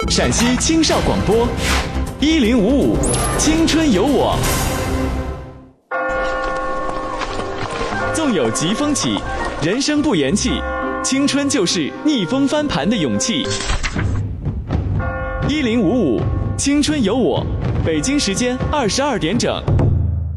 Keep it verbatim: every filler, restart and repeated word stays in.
陕西青少广播，一零五五青春有我。纵有疾风起，人生不言弃，青春就是逆风翻盘的勇气。一零五五青春有我，北京时间二十二点整。